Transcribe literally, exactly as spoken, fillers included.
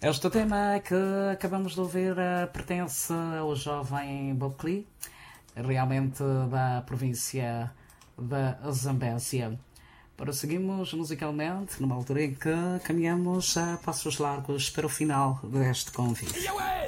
Este tema que acabamos de ouvir uh, pertence ao jovem Bokli, realmente da província da Zambésia. Prosseguimos musicalmente numa altura em que caminhamos a passos largos para o final deste convite.